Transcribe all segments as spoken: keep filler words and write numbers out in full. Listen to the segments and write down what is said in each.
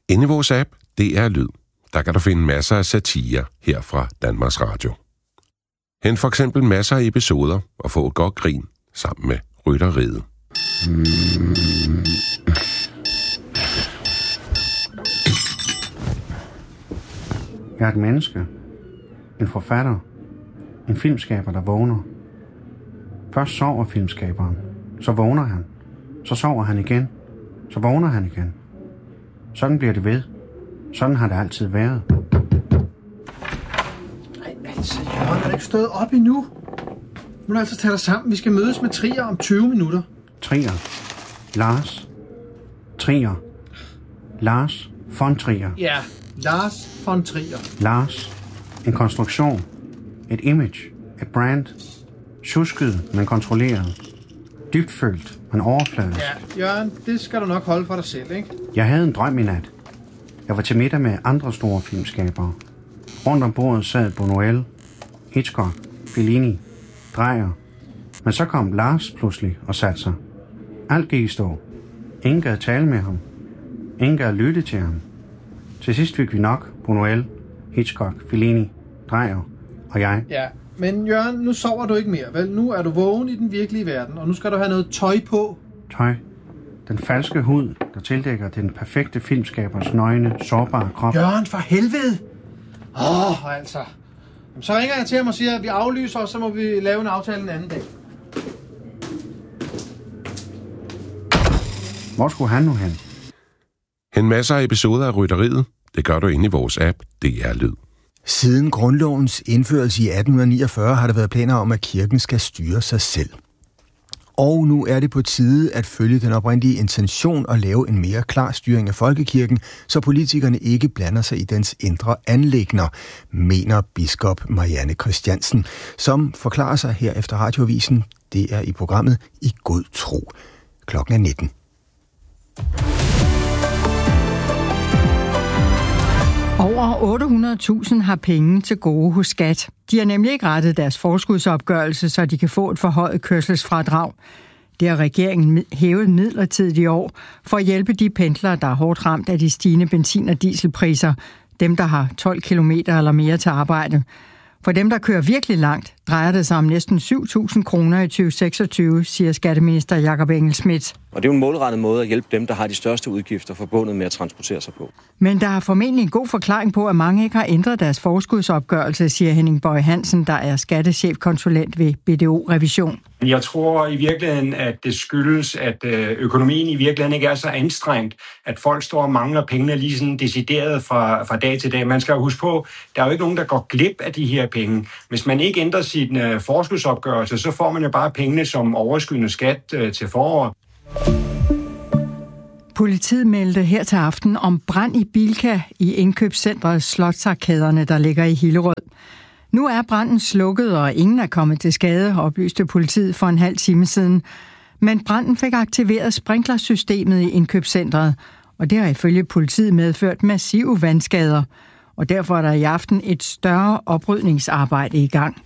Inde i vores app, D R Lyd, der kan du finde masser af satire her fra Danmarks Radio. Hent for eksempel masser af episoder og få et godt grin sammen med Rytteriet. Jeg er et menneske, en forfatter, en filmskaber, der vågner. Først sover filmskaberen, så vågner han, så sover han igen, så vågner han igen. Sådan bliver det ved. Sådan har det altid været. Ej, altså, Jørgen, er du ikke stået op endnu? Nu må altså tage dig sammen. Vi skal mødes med Trier om tyve minutter. Trier. Lars. Trier. Lars von Trier. Ja, Lars von Trier. Lars. En konstruktion. Et image. Et brand. Susket, men kontrolleret. Dybtfølt, men overfladisk. Ja, Jørgen, det skal du nok holde for dig selv, ikke? Jeg havde en drøm i nat. Jeg var til middag med andre store filmskabere. Rundt om bordet sad Buñuel, Hitchcock, Fellini, Dreyer. Men så kom Lars pludselig og satte sig. Alt gik i stå. Ingen gad tale med ham. Ingen gad lytte til ham. Til sidst fik vi nok Buñuel, Hitchcock, Fellini, Dreyer og jeg. Ja, men Jørgen, nu sover du ikke mere, vel? Nu er du vågen i den virkelige verden, og nu skal du have noget tøj på. Tøj. Den falske hud, der tildækker den perfekte filmskabers nøgne, sårbare krop. Jørgen, for helvede! Åh, oh, altså. Jamen, så ringer jeg til ham og siger, at vi aflyser, og så må vi lave en aftale en anden dag. Hvor skulle han nu hen? En masse af episoder af Rytteriet, det gør du inde i vores app, D R Lyd. Siden grundlovens indførelse i atten niogfyrre har der været planer om, at kirken skal styre sig selv. Og nu er det på tide at følge den oprindelige intention og lave en mere klar styring af folkekirken, så politikerne ikke blander sig i dens indre anliggender, mener biskop Marianne Christiansen, som forklarer sig her efter Radioavisen. Det er i programmet I God Tro. Klokken er nitten. Over otte hundrede tusind har penge til gode hos Skat. De har nemlig ikke rettet deres forskudsopgørelse, så de kan få et forhøjet kørselsfradrag. Det har regeringen hævet midlertidigt i år for at hjælpe de pendlere, der er hårdt ramt af de stigende benzin- og dieselpriser. Dem, der har tolv kilometer eller mere til arbejde. For dem, der kører virkelig langt, drejer det sig om næsten syv tusind kroner i tyve seksogtyve, siger skatteminister Jakob Engel-Schmidt. Og det er jo en målrettet måde at hjælpe dem, der har de største udgifter forbundet med at transportere sig på. Men der er formentlig en god forklaring på, at mange ikke har ændret deres forskudsopgørelse, siger Henning Bøje Hansen, der er skattechefkonsulent ved B D O Revision. Jeg tror i virkeligheden, at det skyldes, at økonomien i virkeligheden ikke er så anstrengt, at folk står og mangler pengene lige sådan decideret fra, fra dag til dag. Man skal jo huske på, der er jo ikke nogen, der går glip af de her penge. Hvis man ikke ændrer sin uh, forskudsopgørelse, så får man jo bare pengene som overskydende skat uh, til foråret. Politiet meldte her til aften om brand i Bilka i indkøbscentret Slotsarkaderne, der ligger i Hillerød. Nu er branden slukket, og ingen er kommet til skade, oplyste politiet for en halv time siden. Men branden fik aktiveret sprinklersystemet i indkøbscentret, og det har ifølge politiet medført massive vandskader. Og derfor er der i aften et større oprydningsarbejde i gang.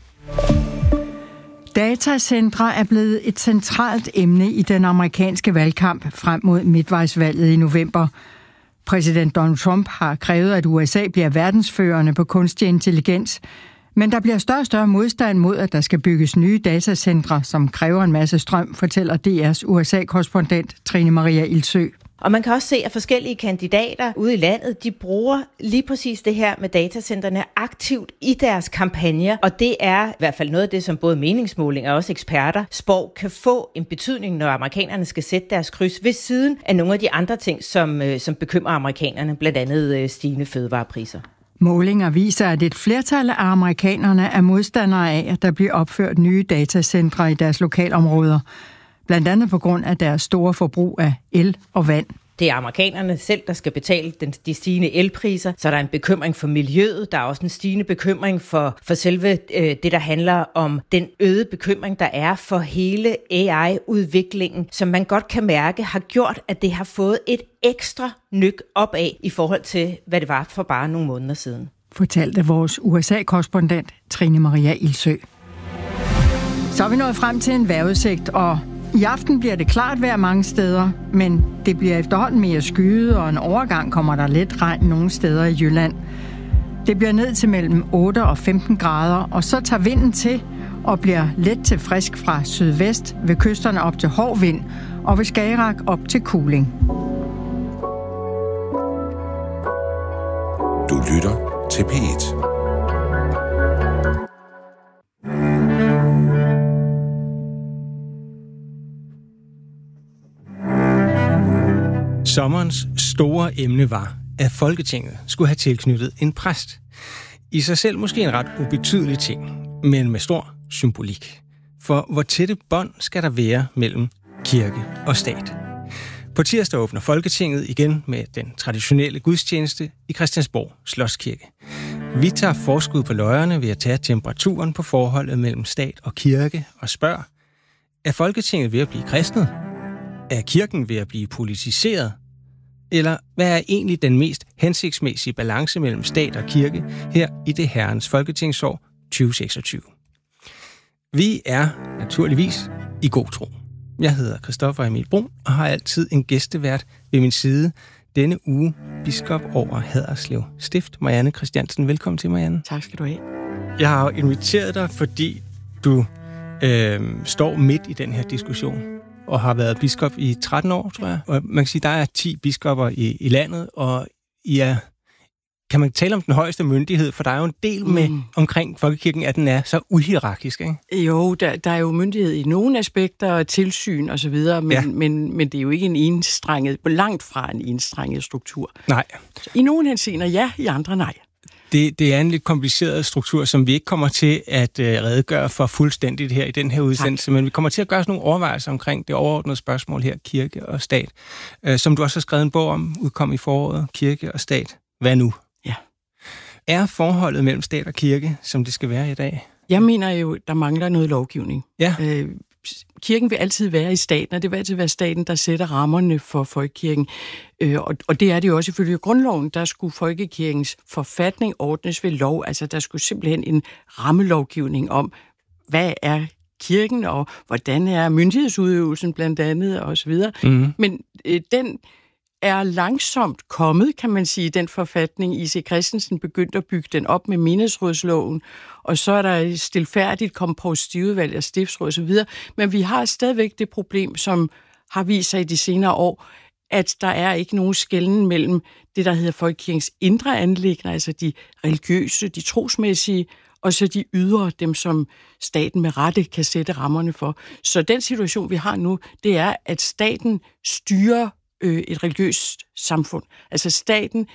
Datacentre er blevet et centralt emne i den amerikanske valgkamp frem mod midtvejsvalget i november. Præsident Donald Trump har krævet, at U S A bliver verdensførende på kunstig intelligens, men der bliver større og større modstand mod, at der skal bygges nye datacentre, som kræver en masse strøm, fortæller D R's U S A-korrespondent Trine Maria Ildsø. Og man kan også se, at forskellige kandidater ude i landet, de bruger lige præcis det her med datacentrene aktivt i deres kampagner. Og det er i hvert fald noget af det, som både meningsmålinger og også eksperter spår kan få en betydning, når amerikanerne skal sætte deres kryds ved siden af nogle af de andre ting, som, som bekymrer amerikanerne, blandt andet stigende fødevarepriser. Målinger viser, at et flertal af amerikanerne er modstandere af, at der bliver opført nye datacentre i deres lokalområder. Blandt andet på grund af deres store forbrug af el og vand. Det er amerikanerne selv, der skal betale den, de stigende elpriser. Så er der en bekymring for miljøet. Der er også en stigende bekymring for, for selve øh, det, der handler om den øgede bekymring, der er for hele A I-udviklingen, som man godt kan mærke har gjort, at det har fået et ekstra nyk opad i forhold til, hvad det var for bare nogle måneder siden. Fortalte vores U S A-korrespondent Trine Maria Ildsø. Så er vi nået frem til en vejrudsigt, og I aften bliver det klart vejr mange steder, men det bliver efterhånden mere skyet, og en overgang kommer der lidt regn nogle steder i Jylland. Det bliver ned til mellem otte og femten grader, og så tager vinden til og bliver let til frisk fra sydvest, ved kysterne op til hård vind, og ved Skagerrak op til kuling. Du lytter til P et. Sommerens store emne var, at Folketinget skulle have tilknyttet en præst. I sig selv måske en ret ubetydelig ting, men med stor symbolik. For hvor tætte bånd skal der være mellem kirke og stat? På tirsdag åbner Folketinget igen med den traditionelle gudstjeneste i Christiansborg Slotskirke. Vi tager forskud på løjerne ved at tage temperaturen på forholdet mellem stat og kirke og spørger, er Folketinget ved at blive kristnet? Er kirken ved at blive politiseret? Eller hvad er egentlig den mest hensigtsmæssige balance mellem stat og kirke her i det herrens folketingsår tyve seksogtyve? Vi er naturligvis i god tro. Jeg hedder Christoffer Emil Brun og har altid en gæstevært ved min side. Denne uge biskop over Haderslev Stift, Marianne Christiansen. Velkommen til, Marianne. Tak skal du have. Jeg har inviteret dig, fordi du øh, står midt i den her diskussion og har været biskop i tretten år, tror jeg. Og man kan sige, der er ti biskopper i, i landet, og I er, kan man tale om den højeste myndighed, for der er jo en del med mm. omkring folkekirken, at den er så uhierarkisk, ikke? Jo, der, der er jo myndighed i nogle aspekter, tilsyn og så videre, men, ja. men, men det er jo ikke en enstrenget, langt fra en enstrenget struktur. Nej. Så i nogle henseender ja, i andre nej. Det, det er en lidt kompliceret struktur, som vi ikke kommer til at uh, redegøre for fuldstændigt her i den her udsendelse, tak. Men vi kommer til at gøre sådan nogle overvejelser omkring det overordnede spørgsmål her, kirke og stat, uh, som du også har skrevet en bog om, udkom i foråret, Kirke og stat. Hvad nu? Ja. Er forholdet mellem stat og kirke, som det skal være i dag? Jeg mener jo, der mangler noget lovgivning. Ja. Øh, kirken vil altid være i staten, og det vil altid være staten, der sætter rammerne for folkekirken. Øh, og, og det er det jo også ifølge grundloven. Der skulle folkekirkens forfatning ordnes ved lov. Altså, der skulle simpelthen en rammelovgivning om, hvad er kirken, og hvordan er myndighedsudøvelsen blandt andet, og så videre. Mm-hmm. Men øh, den er langsomt kommet, kan man sige, den forfatning. I C. Christensen begyndte at bygge den op med menighedsrådsloven, og så er der stilfærdigt kommet provstiudvalg og stiftsråd og så videre. Men vi har stadigvæk det problem, som har vist sig i de senere år, at der er ikke nogen skelnen mellem det, der hedder folkekirkens indre anliggender, altså de religiøse, de trosmæssige, og så de ydre, dem som staten med rette kan sætte rammerne for. Så den situation, vi har nu, det er, at staten styrer et religiøst samfund. Altså staten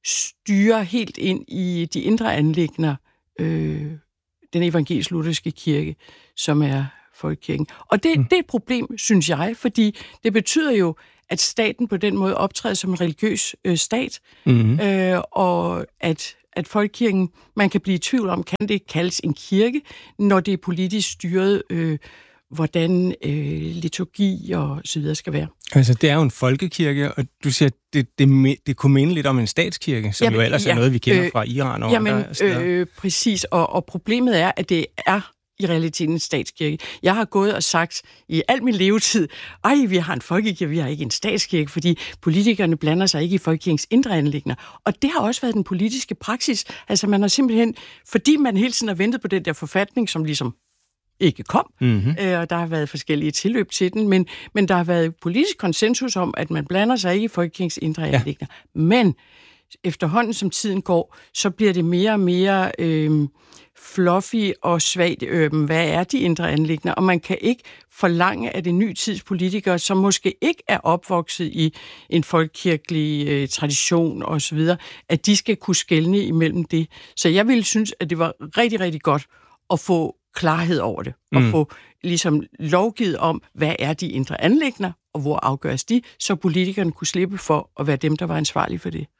styrer helt ind i de indre anliggender, øh, den evangelisk-lutherske kirke, som er folkekirken. Og det, mm. det er et problem, synes jeg, fordi det betyder jo, at staten på den måde optræder som en religiøs øh, stat, mm. øh, og at, at folkekirken, man kan blive i tvivl om, kan det kaldes en kirke, når det er politisk styret, øh, hvordan øh, liturgi og så videre skal være. Altså, det er jo en folkekirke, og du siger, at det, det, det kunne minde lidt om en statskirke, som jamen, jo ellers ja, er noget, vi kender øh, fra Iran og jamen, andre steder. Øh, præcis, og, og problemet er, at det er i realiteten en statskirke. Jeg har gået og sagt i al min levetid, ej, vi har en folkekirke, vi har ikke en statskirke, fordi politikerne blander sig ikke i folkekirkens indre anliggender. Og det har også været den politiske praksis. Altså, man har simpelthen, fordi man hele tiden har ventet på den der forfatning, som ligesom ikke kom, mm-hmm. øh, og der har været forskellige tilløb til den, men, men der har været politisk konsensus om, at man blander sig ikke i folkekirkens indre anliggender. Ja. Men efterhånden, som tiden går, så bliver det mere og mere øh, fluffy og svagt. Øh, hvad er de indre anliggender? Og man kan ikke forlange af det nye tids politikere, som måske ikke er opvokset i en folkekirkelig øh, tradition osv., at de skal kunne skelne imellem det. Så jeg ville synes, at det var rigtig, rigtig godt at få klarhed over det, og mm. få ligesom lovgivet om, hvad er de indre anliggender, og hvor afgøres de, så politikerne kunne slippe for at være dem, der var ansvarlige for det.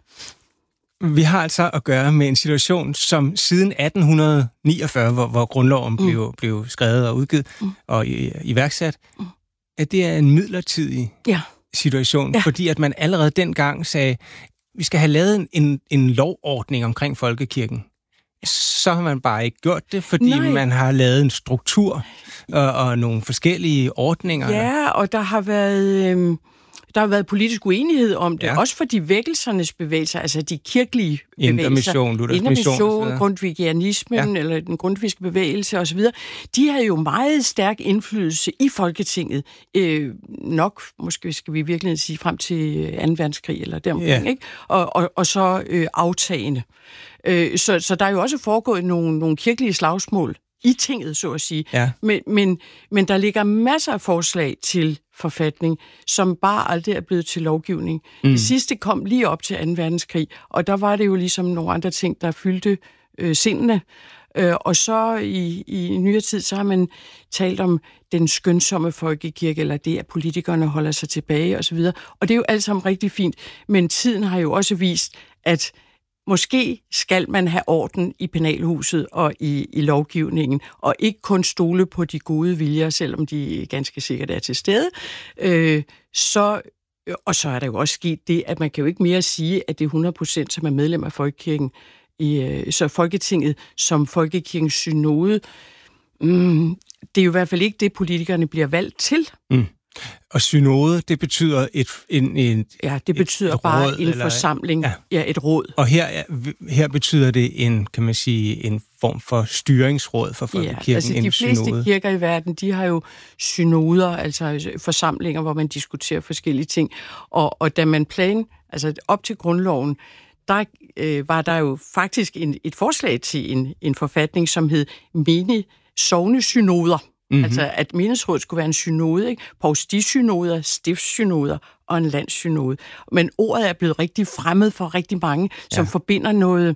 Vi har altså at gøre med en situation, som siden atten niogfyrre, hvor, hvor grundloven mm. blev, blev skrevet og udgivet mm. og iværksat, mm. at det er en midlertidig ja. situation, ja. fordi at man allerede dengang sagde, vi skal have lavet en, en lovordning omkring folkekirken. så har man bare ikke gjort det, fordi Nej. man har lavet en struktur og, og nogle forskellige ordninger. Ja, og der har været... Øh... Der har været politisk uenighed om det, ja. Også for de vækkelsernes bevægelser, altså de kirkelige bevægelser. Intermission, Luthersk Mission, grundtvigianismen, ja. Eller den grundtvigske bevægelse osv., de havde jo meget stærk indflydelse i Folketinget. Øh, nok, måske skal vi virkelig sige, frem til anden verdenskrig, eller deromkring, ja. Ikke? Og, og, og så øh, aftagende. Øh, så, så der er jo også foregået nogle, nogle kirkelige slagsmål i tinget, så at sige. Ja. Men, men, men der ligger masser af forslag til forfatning, som bare aldrig er blevet til lovgivning. Mm. Det sidste kom lige op til anden verdenskrig, og der var det jo ligesom nogle andre ting, der fyldte øh, sindene. Øh, og så i, i nyere tid, så har man talt om den skønsomme folkekirke, eller det, at politikerne holder sig tilbage osv. Og det er jo alt sammen rigtig fint, men tiden har jo også vist, at måske skal man have orden i penalhuset og i, i lovgivningen, og ikke kun stole på de gode viljer, selvom de ganske sikkert er til stede. Øh, så, og så er der jo også sket det, at man kan jo ikke mere sige, at det er hundrede procent, som er medlem af Folkekirken. I, øh, så Folketinget som Folkekirkens synode, mm, det er jo i hvert fald ikke det, politikerne bliver valgt til. Mm. Og synode, det betyder et en, en ja, det betyder et, et bare råd, en eller, forsamling, ja. Ja, et råd. Og her her betyder det en, kan man sige, en form for styringsråd for folkekirken. Ja, altså de fleste synode. Kirker i verden, de har jo synoder, altså forsamlinger, hvor man diskuterer forskellige ting. Og, og da man plan, altså op til grundloven, der øh, var der jo faktisk en, et forslag til en, en forfatning, som hed menig sognesynoder. Mm-hmm. Altså, at menighedsrådet skulle være en synode, ikke? Provstisynoder, stiftssynoder og en landssynode. Men ordet er blevet rigtig fremmed for rigtig mange, som ja. forbinder noget...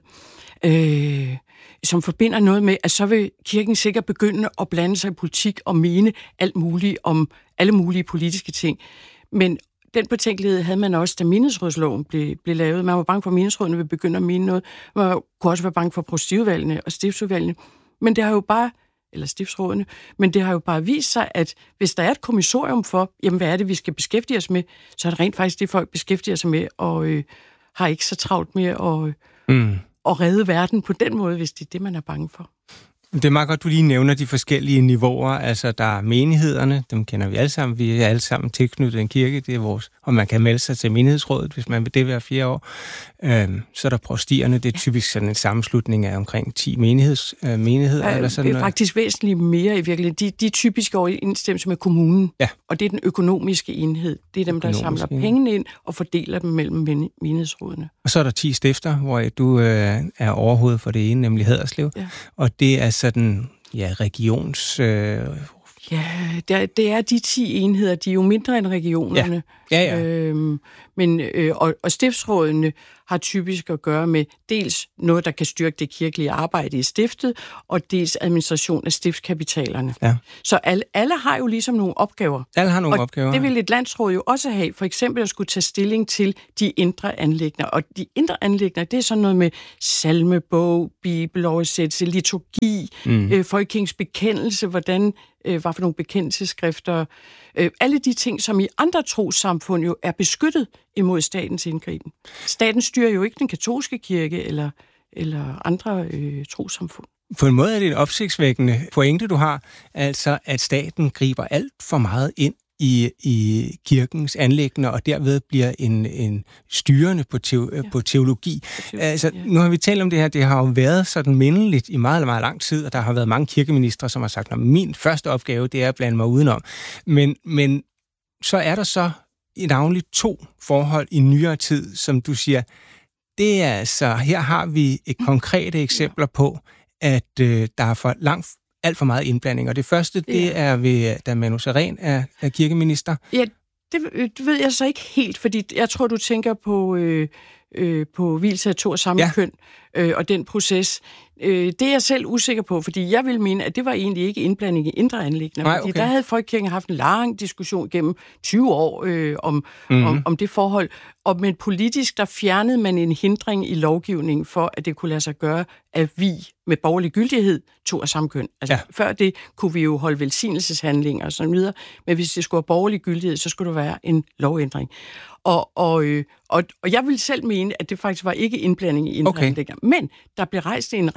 Øh, som forbinder noget med, at så vil kirken sikkert begynde at blande sig i politik og mene alt muligt om alle mulige politiske ting. Men den betænkelighed havde man også, da menighedsrådsloven blev, blev lavet. Man var bange for, at menighedsrådene ville begynde at mene noget. Man kunne også være bange for provstiudvalgene og stiftsudvalgene. Men det har jo bare... eller stiftsrådene, men det har jo bare vist sig, at hvis der er et kommissorium for, jamen hvad er det, vi skal beskæftige os med, så er det rent faktisk det, folk beskæftiger sig med, og øh, har ikke så travlt med at, øh, mm. at redde verden på den måde, hvis det er det, man er bange for. Det er meget godt, du lige nævner de forskellige niveauer. Altså, der er menighederne, dem kender vi alle sammen. Vi er alle sammen tilknyttet en kirke, det er vores. Og man kan melde sig til menighedsrådet, hvis man vil det hver fire år. Øhm, så er der provstierne, det er typisk sådan en sammenslutning af omkring ti menigheds, øh, menigheder. Ja, eller sådan det er faktisk væsentligt mere i virkeligheden. De, de er typisk overensstemmelse med kommunen, ja. Og det er den økonomiske enhed. Det er dem, der samler enhed. pengene ind og fordeler dem mellem menighedsrådene. Og så er der ti stifter, hvor du øh, er overhovedet for det ene, nemlig Haderslev. Ja. Og det er sådan, ja, regions... Øh... Ja, det er, det er de ti enheder, de er jo mindre end regionerne. Ja, ja, ja. Øhm, men, øh, og, og stiftsrådene har typisk at gøre med dels noget, der kan styrke det kirkelige arbejde i stiftet, og dels administration af stiftskapitalerne. Ja. Så alle, alle har jo ligesom nogle opgaver. Alle har nogle og opgaver. Det vil et landsråd jo også have. For eksempel at skulle tage stilling til de indre anliggender. Og de indre anliggender, det er sådan noget med salmebog, bibeloversættelse, liturgi, mm. øh, folkekirkens bekendelse, hvordan, øh, hvad for nogle bekendelsesskrifter, øh, alle de ting, som i andre trossamfund jo er beskyttet imod statens indgriben. Staten styrer jo ikke den katolske kirke eller, eller andre øh, trossamfund. På en måde er det en opsigtsvækkende pointe, du har, altså at staten griber alt for meget ind i, i kirkens anliggender, og derved bliver en, en styrende på, teo, ja. på teologi. Altså, ja. Nu har vi talt om det her, det har jo været sådan mindeligt i meget, meget lang tid, og der har været mange kirkeministre, som har sagt, at min første opgave, det er at blande mig udenom. Men, men så er der så i navnligt to forhold i nyere tid, som du siger, det er altså, her har vi et konkrete eksempler på, at øh, der er for langt, alt for meget indblanding. Og det første, det ja. er ved, da Manu Sareen er, er kirkeminister. Ja, det, det ved jeg så ikke helt, fordi jeg tror, du tænker på, øh, øh, på vielse af to af samme ja. køn, øh, og den proces. Øh, det er jeg selv usikker på, fordi jeg vil mene, at det var egentlig ikke indblanding i indre anliggender. Nej, fordi okay. der havde Folkekirken haft en lang diskussion gennem tyve år øh, om, mm-hmm. om, om det forhold. Og men politisk, der fjernede man en hindring i lovgivningen for, at det kunne lade sig gøre, at vi med borgerlig gyldighed tog af samme køn. Altså, ja. Før det kunne vi jo holde velsignelseshandlinger og sådan videre, men hvis det skulle have borgerlig gyldighed, så skulle der være en lovændring. Og, og, øh, og, og jeg vil selv mene, at det faktisk var ikke indblanding i indre okay. anliggender. Men der blev rejst en ret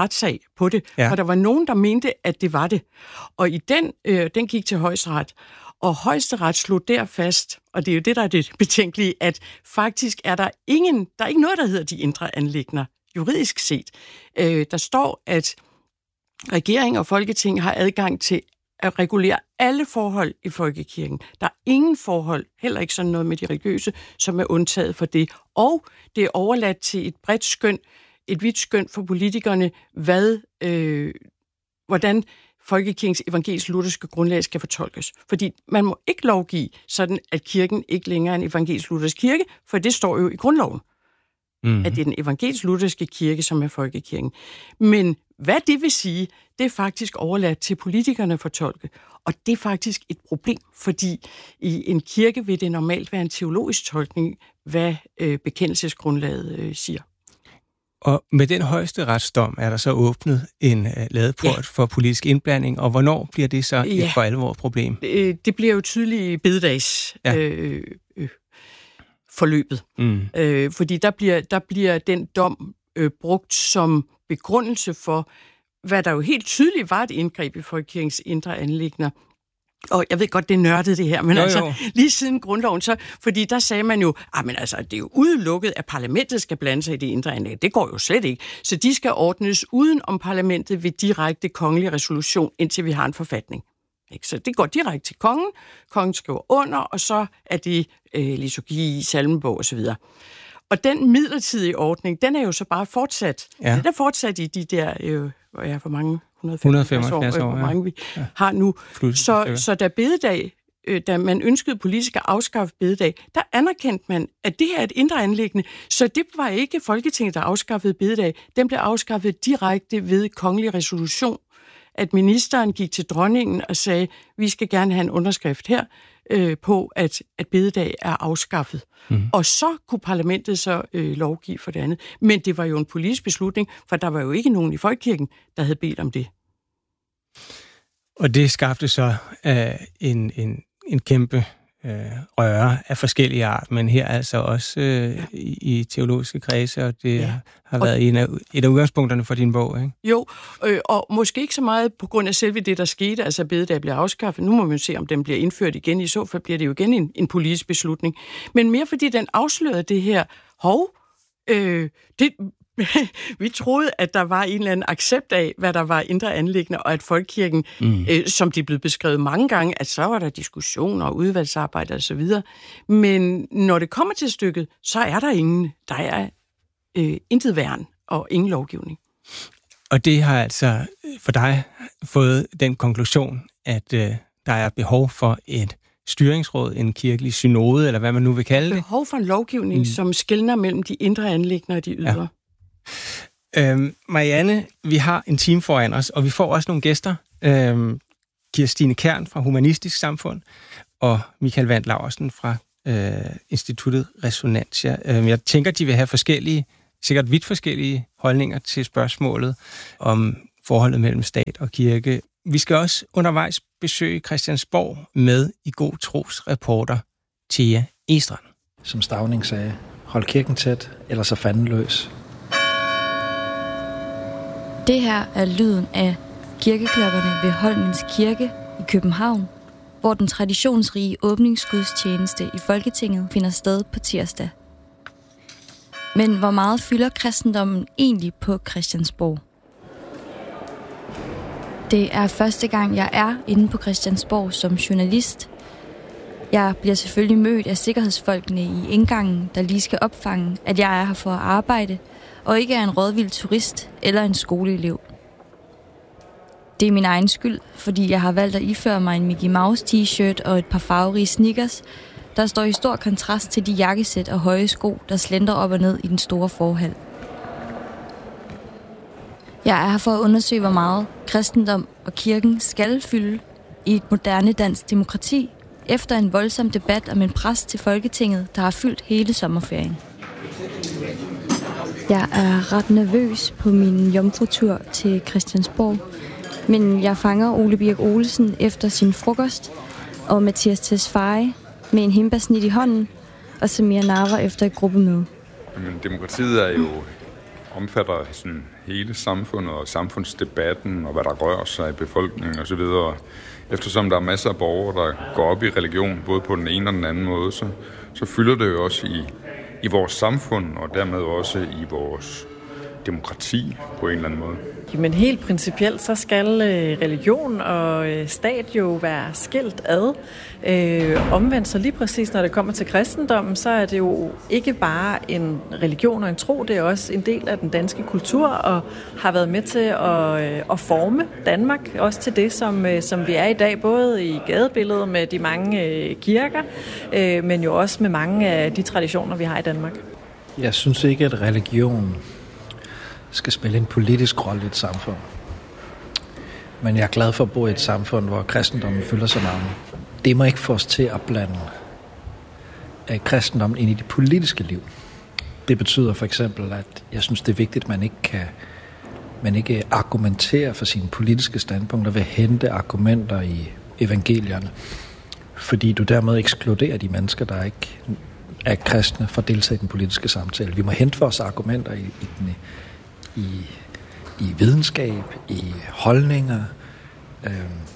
retssag på det, Ja. og der var nogen, der mente, at det var det. Og i den, øh, den gik til højesteret, og højesteret slog der fast, og det er jo det, der er det betænkelige, at faktisk er der ingen, der er ikke noget, der hedder de indre anliggender, juridisk set. Øh, der står, at regering og folketing har adgang til at regulere alle forhold i folkekirken. Der er ingen forhold, heller ikke sådan noget med de religiøse, som er undtaget for det. Og det er overladt til et bredt skøn, et vidt skøn for politikerne, hvad, øh, hvordan folkekirkens evangelisk-lutherske grundlag skal fortolkes. Fordi man må ikke lovgive sådan, at kirken ikke længere er en evangelisk-luthersk kirke, for det står jo i grundloven, mm. at det er den evangelisk-lutherske kirke, som er folkekirken. Men hvad det vil sige, det er faktisk overladt til politikerne at fortolke. Og det er faktisk et problem, fordi i en kirke vil det normalt være en teologisk tolkning, hvad øh, bekendelsesgrundlaget øh, siger. Og med den højeste retsdom er der så åbnet en uh, ladeport ja. for politisk indblanding, og hvornår bliver det så ja. et for alvor problem? Det, det bliver jo tydeligt i bededags ja. øh, øh, forløbet. Mm. Øh, fordi der bliver, der bliver den dom øh, brugt som begrundelse for, hvad der jo helt tydeligt var et indgreb i folkekirkens indre anliggender. Og jeg ved godt, det er nørdet det her, men jo, altså jo. lige siden grundloven, så, fordi der sagde man jo, ah, men altså, det er jo udelukket, at parlamentet skal blande sig i det indre anliggender. Det går jo slet ikke. Så de skal ordnes uden om parlamentet ved direkte kongelig resolution, indtil vi har en forfatning. Ikke? Så det går direkte til kongen, kongen skriver under, og så er det øh, liturgi, salmebog osv. Og den midlertidige ordning, den er jo så bare fortsat. Ja. Den er fortsat i de der, øh, hvor jeg er for mange, et hundrede og femoghalvfjerds år, år, hvor mange vi ja. har nu. Så, så da bededag, øh, da man ønskede politisk at afskaffe bededag, der anerkendte man, at det her er et indre anliggende. Så det var ikke Folketinget, der afskaffede bededag. Den blev afskaffet direkte ved kongelig resolution, at ministeren gik til dronningen og sagde, vi skal gerne have en underskrift her øh, på, at, at bededag er afskaffet. Mm. Og så kunne parlamentet så øh, lovgive for det andet. Men det var jo en politisk beslutning, for der var jo ikke nogen i folkekirken, der havde bedt om det. Og det skabte så øh, en, en, en kæmpe øh, røre af forskellige art, men her altså også øh, i, i teologiske kredse, og det ja. har været og, en af, et af udgangspunkterne for din bog, ikke? Jo, øh, og måske ikke så meget på grund af selve det, der skete, altså bededag bliver afskaffet. Nu må man se, om den bliver indført igen. I så fald bliver det jo igen en, en politisk beslutning. Men mere fordi den afslørede det her, hov, øh, det... vi troede, at der var en eller anden accept af, hvad der var indre anliggende, og at folkekirken, mm. øh, som de er blevet beskrevet mange gange, at så var der diskussioner og udvalgsarbejde og så videre. Men når det kommer til stykket, så er der ingen, der er øh, intet værn og ingen lovgivning. Og det har altså for dig fået den konklusion, at øh, der er behov for et styringsråd, en kirkelig synode, eller hvad man nu vil kalde det. Behov for en lovgivning, mm. som skelner mellem de indre anliggender og de ydre. Ja. Øhm, Marianne, vi har en time foran os, og vi får også nogle gæster. Øhm, Kirstine Kern fra Humanistisk Samfund, og Michael Wandt Laursen fra øh, Instituttet Resonantia. Øhm, jeg tænker, de vil have forskellige, sikkert vidt forskellige holdninger til spørgsmålet om forholdet mellem stat og kirke. Vi skal også undervejs besøge Christiansborg med i god tros reporter Thea Estrand. Som Stauning sagde, hold kirken tæt, eller så fanden løs. Det her er lyden af kirkeklokkerne ved Holmens Kirke i København, hvor den traditionsrige åbningsgudstjeneste i Folketinget finder sted på tirsdag. Men hvor meget fylder kristendommen egentlig på Christiansborg? Det er første gang, jeg er inde på Christiansborg som journalist. Jeg bliver selvfølgelig mødt af sikkerhedsfolkene i indgangen, der lige skal opfange, at jeg er her for at arbejde, og ikke er en rådvild turist eller en skoleelev. Det er min egen skyld, fordi jeg har valgt at iføre mig en Mickey Mouse t-shirt og et par farverige sneakers, der står i stor kontrast til de jakkesæt og høje sko, der slender op og ned i den store forhal. Jeg er her for at undersøge, hvor meget kristendom og kirken skal fylde i et moderne dansk demokrati, efter en voldsom debat om en præst til Folketinget, der har fyldt hele sommerferien. Jeg er ret nervøs på min jomfrutur til Christiansborg, men jeg fanger Ole Birk Olesen efter sin frokost, og Mathias Tesfaye med en hindbærsnit i hånden, og Samir Nara efter et gruppemøde. Men demokratiet er jo omfatter sådan hele samfundet og samfundsdebatten og hvad der rører sig i befolkningen osv. Eftersom der er masser af borgere, der går op i religion, både på den ene og den anden måde, så, så fylder det jo også i, i vores samfund og dermed også i vores demokrati på en eller anden måde. Men helt principielt, så skal religion og stat jo være skilt ad. Øh, omvendt, så lige præcis når det kommer til kristendommen, så er det jo ikke bare en religion og en tro, det er også en del af den danske kultur og har været med til at, at forme Danmark, også til det, som, som vi er i dag, både i gadebilledet med de mange kirker, øh, men jo også med mange af de traditioner, vi har i Danmark. Jeg synes ikke, at religion skal spille en politisk rolle i et samfund. Men jeg er glad for at bo i et samfund, hvor kristendommen fylder så meget. Det må ikke få os til at blande kristendommen ind i det politiske liv. Det betyder for eksempel, at jeg synes, det er vigtigt, at man ikke kan man ikke argumenterer for sine politiske standpunkter ved at hente argumenter i evangelierne. Fordi du dermed ekskluderer de mennesker, der ikke er kristne, for at deltage i den politiske samtale. Vi må hente vores argumenter i, i den I, i videnskab, i holdninger, øh,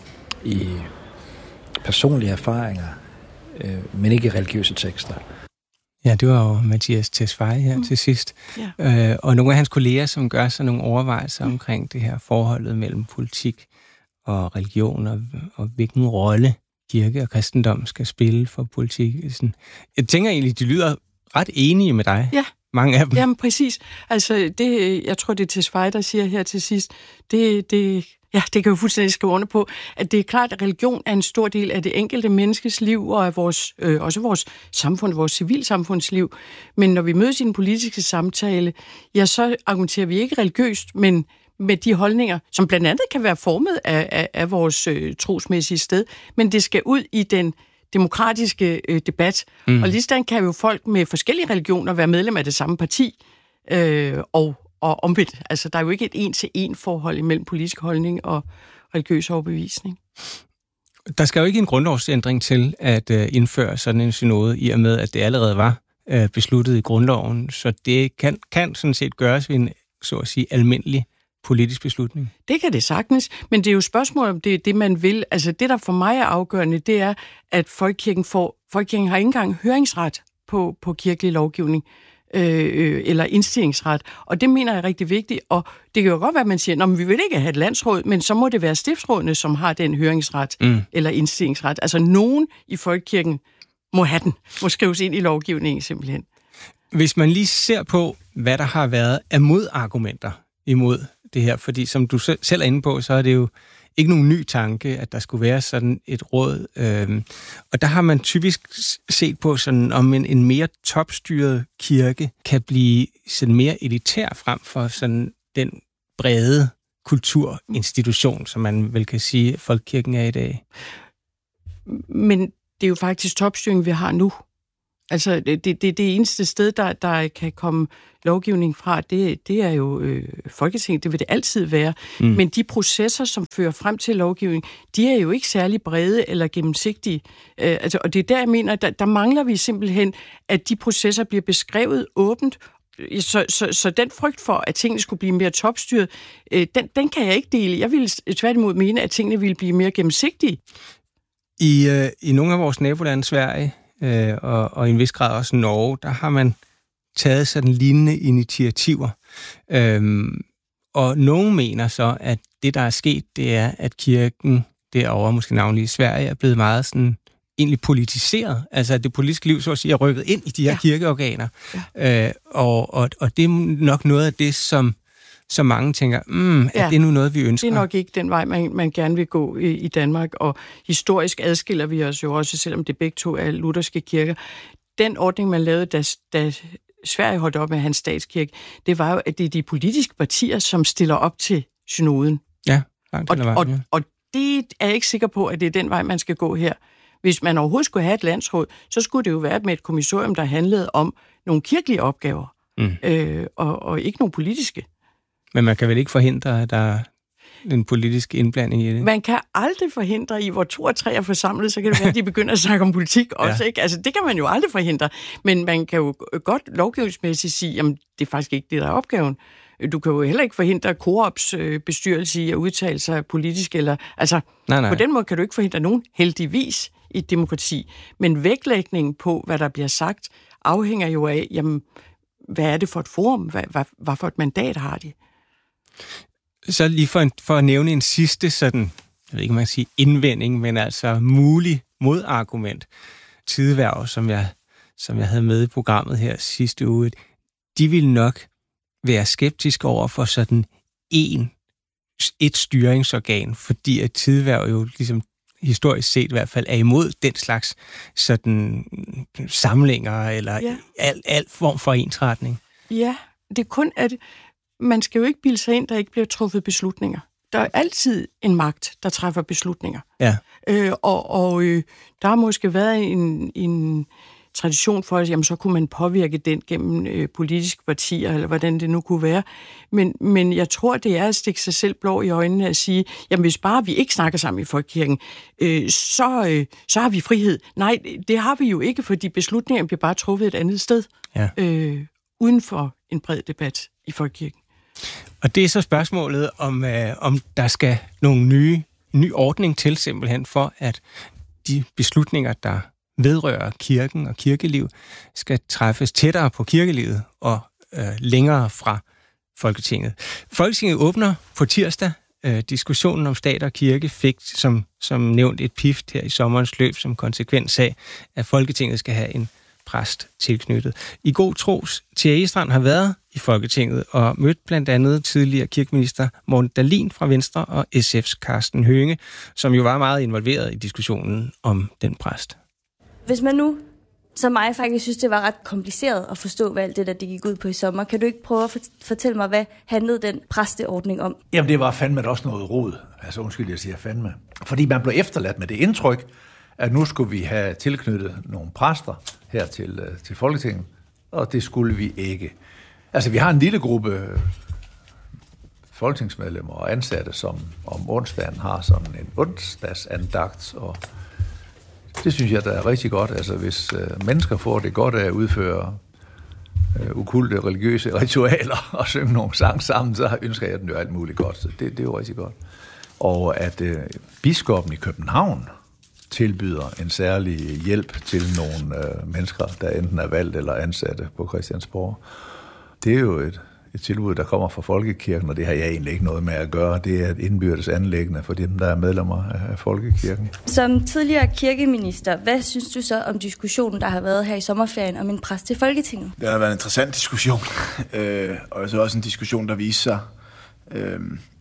i personlige erfaringer, øh, men ikke i religiøse tekster. Ja, det var jo Mathias Tesfaye her mm. til sidst. Yeah. Øh, og nogle af hans kolleger, som gør sig nogle overvejelser mm. omkring det her forholdet mellem politik og religion, og, og hvilken rolle kirke og kristendom skal spille for politik. Sådan. Jeg tænker egentlig, de lyder ret enige med dig. Ja. Mange af dem. Jamen præcis. Altså, det, jeg tror, det er Tesfaye, der siger her til sidst, det, det, ja, det kan jo fuldstændig skrive under på, at det er klart, at religion er en stor del af det enkelte menneskes liv, og af vores, øh, også vores samfund, vores civilsamfundsliv. Men når vi mødes i den politiske samtale, ja, så argumenterer vi ikke religiøst, men med de holdninger, som blandt andet kan være formet af, af, af vores øh, trosmæssige sted, men det skal ud i den demokratiske øh, debat. Mm. Og ligesådan kan jo folk med forskellige religioner være medlem af det samme parti, øh, og, og omvendt. Altså, der er jo ikke et en-til-en forhold imellem politisk holdning og religiøs overbevisning. Der skal jo ikke en grundlovsændring til at øh, indføre sådan en synode, i og med, at det allerede var øh, besluttet i grundloven, så det kan, kan sådan set gøres ved en, så at sige, almindelig politisk beslutning. Det kan det sagtens, men det er jo spørgsmål om det, det man vil. Altså det, der for mig er afgørende, det er, at Folkekirken får, Folkekirken har ikke engang høringsret på, på kirkelig lovgivning, øh, eller indstillingsret, og det mener jeg er rigtig vigtigt, og det kan jo godt være, at man siger, at vi vil ikke have et landsråd, men så må det være stiftsrådene, som har den høringsret, mm. eller indstillingsret. Altså nogen i Folkekirken må have den, må skrives ind i lovgivningen simpelthen. Hvis man lige ser på, hvad der har været af modargumenter imod det her, fordi som du selv er inde på, så er det jo ikke nogen ny tanke, at der skulle være sådan et råd. Øhm, og der har man typisk set på, sådan, om en, en mere topstyret kirke kan blive sådan mere elitær frem for sådan den brede kulturinstitution, som man vel kan sige, folkekirken er i dag. Men det er jo faktisk topstyring, vi har nu. Altså, det, det, det eneste sted, der, der kan komme lovgivning fra, det, det er jo øh, Folketinget, det vil det altid være. Mm. Men de processer, som fører frem til lovgivning, de er jo ikke særlig brede eller gennemsigtige. Øh, altså, og det er der, jeg mener, der, der mangler vi simpelthen, at de processer bliver beskrevet åbent. Så, så, så den frygt for, at tingene skulle blive mere topstyret, øh, den, den kan jeg ikke dele. Jeg ville tværtimod mene, at tingene ville blive mere gennemsigtige. I, øh, i nogle af vores nabolande, Sverige, Øh, og, og i en vis grad også Norge, der har man taget sådan lignende initiativer. Øhm, og nogen mener så, at det, der er sket, det er, at kirken derovre, måske navnlig i Sverige, er blevet meget sådan egentlig politiseret. Altså, at det politiske liv, så at sige, er rykket ind i de her ja. kirkeorganer. Ja. Øh, og, og, og det er nok noget af det, som så mange tænker, mm, er ja, det nu noget, vi ønsker? Det er nok ikke den vej, man, man gerne vil gå i, i Danmark, og historisk adskiller vi os jo også, selvom det begge to er lutherske kirker. Den ordning, man lavede, da, da Sverige holdt op med hans statskirke, det var jo, at det er de politiske partier, som stiller op til synoden. Ja, langt og, vejen, og, ja. og det er jeg ikke sikker på, at det er den vej, man skal gå her. Hvis man overhovedet skulle have et landsråd, så skulle det jo være med et kommissorium, der handlede om nogle kirkelige opgaver, mm. øh, og, og ikke nogle politiske. Men man kan vel ikke forhindre, at der er en politisk indblanding i det? Man kan aldrig forhindre i, hvor to og tre er forsamlet, så kan det være, at de begynder at snakke om politik også, ja. ikke? Altså, det kan man jo aldrig forhindre. Men man kan jo godt lovgivningsmæssigt sige, jamen, det er faktisk ikke det, der er opgaven. Du kan jo heller ikke forhindre Coops øh, bestyrelse i at udtale sig politisk. Eller, altså, nej, nej. På den måde kan du ikke forhindre nogen, heldigvis, i et demokrati. Men vægtlægningen på, hvad der bliver sagt, afhænger jo af, jamen, hvad er det for et forum? Hvad, hvad, hvad for et mandat har de? Så lige for, en, for at nævne en sidste sådan, jeg ved ikke, om man kan sige indvending, men altså mulig modargument. Tidehverv, som jeg, som jeg havde med i programmet her sidste uge, de ville nok være skeptiske over for sådan en, et styringsorgan, fordi at Tidehverv jo ligesom historisk set i hvert fald er imod den slags sådan samlinger eller ja. al, al form for ensretning. Ja, det er kun, at man skal jo ikke bilde sig ind, der ikke bliver truffet beslutninger. Der er altid en magt, der træffer beslutninger. Ja. Øh, og og øh, der har måske været en, en tradition for, at jamen, så kunne man påvirke den gennem øh, politiske partier, eller hvordan det nu kunne være. Men, men jeg tror, det er at stikke sig selv blå i øjnene at sige, jamen hvis bare vi ikke snakker sammen i Folkekirken, øh, så, øh, så har vi frihed. Nej, det har vi jo ikke, fordi beslutningen bliver bare truffet et andet sted, ja. øh, uden for en bred debat i Folkekirken. Og det er så spørgsmålet, om, øh, om der skal nogle nye, ny ordning til simpelthen for, at de beslutninger, der vedrører kirken og kirkeliv, skal træffes tættere på kirkelivet og øh, længere fra Folketinget. Folketinget åbner på tirsdag. Øh, diskussionen om stat og kirke fik som, som nævnt et pift her i sommerens løb som konsekvens af, at Folketinget skal have en præst tilknyttet. I god tros, Thea Egestrand har været i Folketinget og mødt blandt andet tidligere kirkeminister Morten Dahlin fra Venstre og S F's Karsten Hønge, som jo var meget involveret i diskussionen om den præst. Hvis man nu, som mig, faktisk synes, det var ret kompliceret at forstå, hvad alt det der det gik ud på i sommer, kan du ikke prøve at fortælle mig, hvad handlede den præsteordning om? Jamen, det var fandme også noget rod. Altså, undskyld, jeg siger fandme. Fordi man blev efterladt med det indtryk, at nu skulle vi have tilknyttet nogle præster her til, til Folketinget, og det skulle vi ikke. Altså, vi har en lille gruppe folketingsmedlemmer og ansatte, som om onsdagen har sådan en onsdagsandagt, og det synes jeg, der er rigtig godt. Altså, hvis øh, mennesker får det godt af at udføre øh, ukulte religiøse ritualer og synge nogle sang sammen, så ønsker jeg den jo alt muligt godt. Så det, det er jo rigtig godt. Og at øh, biskoppen i København tilbyder en særlig hjælp til nogle øh, mennesker, der enten er valgt eller ansatte på Christiansborg. Det er jo et, et tilbud, der kommer fra Folkekirken, og det har jeg egentlig ikke noget med at gøre. Det er et indbyrdes anliggende for dem, der er medlemmer af Folkekirken. Som tidligere kirkeminister, hvad synes du så om diskussionen, der har været her i sommerferien om en præst til Folketinget? Det har været en interessant diskussion, øh, og så også en diskussion, der viser sig øh,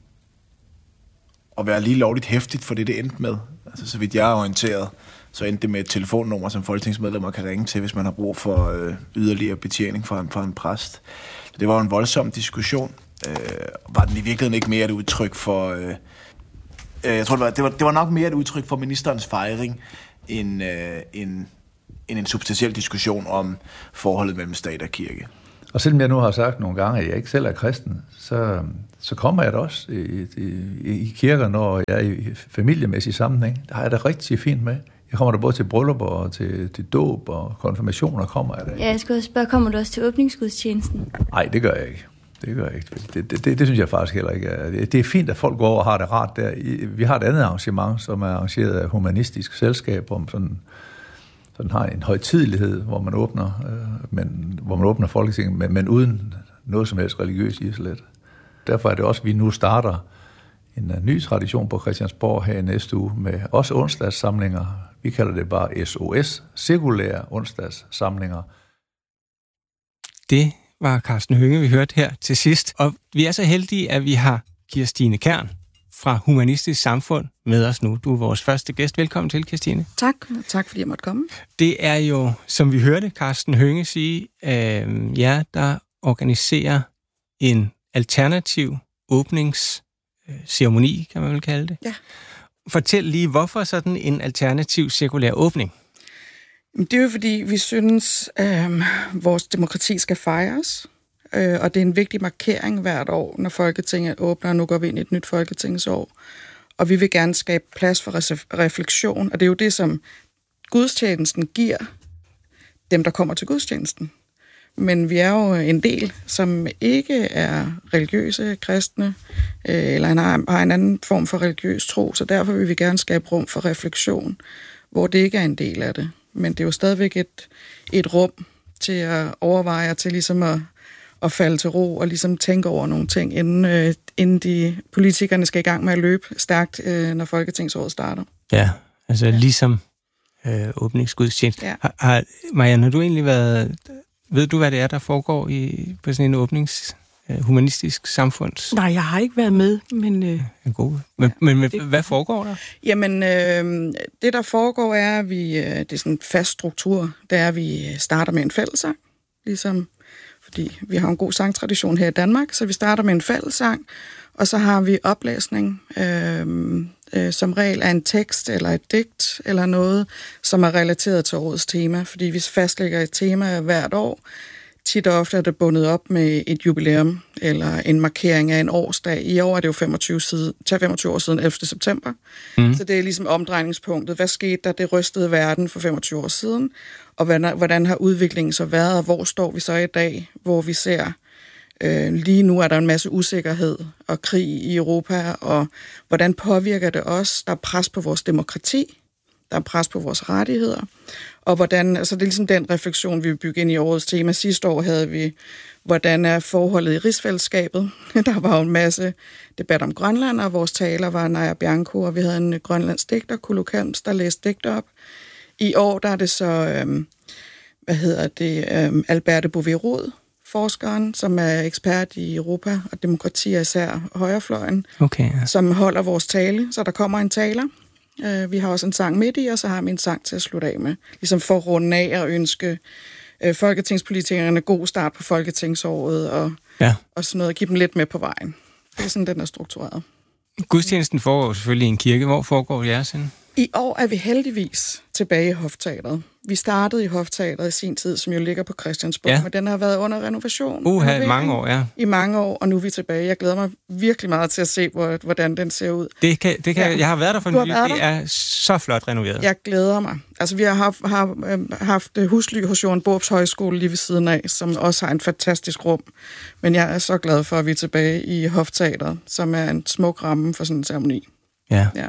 at være lige lovligt hæftigt for det, det endte med. Altså, så vidt jeg er orienteret, så endte det med et telefonnummer, som folketingsmedlemmer kan ringe til, hvis man har brug for øh, yderligere betjening fra en, fra en præst. Det var en voldsom diskussion. Øh, var den i virkeligheden ikke mere et udtryk for... Øh, øh, jeg tror, det var, det, var, det var nok mere et udtryk for ministerens fejring, end, øh, end, end en substantiel diskussion om forholdet mellem stat og kirke. Og selvom jeg nu har sagt nogle gange, at jeg ikke selv er kristen, så, så kommer jeg da også i, i, i kirker, når jeg er i familiemæssig sammenhæng. Der har jeg det rigtig fint med. Jeg kommer der både til bryllupper og til, til dåb og konfirmationer kommer jeg der. Ja, jeg skulle spørge, kommer du også til åbningsgudstjenesten? Nej, det gør jeg ikke. Det gør jeg ikke. Det, det, det, det synes jeg faktisk heller ikke. Det er fint, at folk går over og har det rart der. Vi har et andet arrangement, som er arrangeret af Humanistisk Selskab, om sådan, sådan har en højtidelighed, hvor man åbner, øh, men, hvor man åbner Folketinget, men, men uden noget som helst religiøst i slet. Derfor er det også, at vi nu starter en ny tradition på Christiansborg her i næste uge med også onsdagssamlinger. Vi kalder det bare S O S, sekulære onsdagssamlinger. Det var Karsten Hønge, vi hørte her til sidst. Og vi er så heldige, at vi har Kirstine Kern fra Humanistisk Samfund med os nu. Du er vores første gæst. Velkommen til, Kirstine. Tak. Tak, fordi jeg måtte komme. Det er jo, som vi hørte Karsten Hønge sige, øh, ja, der organiserer en alternativ åbningsceremoni, kan man vel kalde det. Ja. Fortæl lige, hvorfor sådan en alternativ sekulær åbning? Det er jo fordi, vi synes, at øh, vores demokrati skal fejres, øh, og det er en vigtig markering hvert år, når Folketinget åbner, og nu går vi ind i et nyt folketingsår. Og vi vil gerne skabe plads for refleksion, og det er jo det, som gudstjenesten giver dem, der kommer til gudstjenesten. Men vi er jo en del, som ikke er religiøse kristne, eller har en anden form for religiøs tro, så derfor vil vi gerne skabe rum for refleksion, hvor det ikke er en del af det. Men det er jo stadigvæk et, et rum til at overveje og til ligesom at, at falde til ro og ligesom tænke over nogle ting, inden, øh, inden de politikerne skal i gang med at løbe stærkt, øh, når Folketingsåret starter. Ja, altså ja. ligesom øh, åbningsgudstjeneste. Ja. Har, har, Marianne, har du egentlig været... Ved du, hvad det er, der foregår i, på sådan en åbnings... humanistisk samfunds... Nej, jeg har ikke været med, men... Øh, god. Men, ja, men, men det, hvad foregår der? Jamen, øh, det der foregår er, at vi, øh, det er sådan en fast struktur, det er, at vi starter med en fællessang, ligesom, fordi vi har en god sangtradition her i Danmark, så vi starter med en fællessang, og så har vi oplæsning, øh, øh, som regel af en tekst eller et digt eller noget, som er relateret til årets tema, fordi vi fastlægger et tema hvert år. Tit og ofte er det bundet op med et jubilæum eller en markering af en årsdag. I år er det jo femogtyve, side, femogtyve år siden ellevte september. Mm. Så det er ligesom omdrejningspunktet. Hvad skete der? Det rystede verden for femogtyve år siden. Og hvordan, hvordan har udviklingen så været? Og hvor står vi så i dag? Hvor vi ser, øh, lige nu er der en masse usikkerhed og krig i Europa. Og hvordan påvirker det os? Der er pres på vores demokrati. Der er pres på vores rettigheder, og hvordan, altså det er ligesom den refleksion, vi vil bygge ind i årets tema. Sidste år havde vi, hvordan er forholdet i rigsfællesskabet. Der var jo en masse debat om Grønland, og vores taler var Naja Bianco, og vi havde en grønlandsk digter, Kulu Kalms, der læste digter op. I år der er det så, øhm, hvad hedder det, øhm, Alberte Bouvet-Rod, forskeren, som er ekspert i Europa og demokrati, især højrefløjen, okay, ja. som holder vores tale, så der kommer en taler. Vi har også en sang midt i, og så har vi en sang til at slutte af med. Ligesom for at runde af og ønske øh, folketingspolitikerne god start på folketingsåret, og, ja. og sådan noget, og give dem lidt med på vejen. Det er sådan, den er struktureret. Gudstjenesten foregår selvfølgelig i en kirke. Hvor foregår jeres henne? I år er vi heldigvis tilbage i Hofteatret. Vi startede i Hofteatret i sin tid, som jo ligger på Christiansborg, ja. men den har været under renovation. Uha, mange år, ja. I mange år, og nu er vi tilbage. Jeg glæder mig virkelig meget til at se, hvordan den ser ud. Det kan, det kan, ja. Jeg har været der for en ny. Det er så flot renoveret. Jeg glæder mig. Altså, vi har haft, har, haft husly hos Jørgen Borups Højskole lige ved siden af, som også har en fantastisk rum. Men jeg er så glad for, at vi er tilbage i Hofteatret, som er en smuk ramme for sådan en ceremoni. Ja. ja.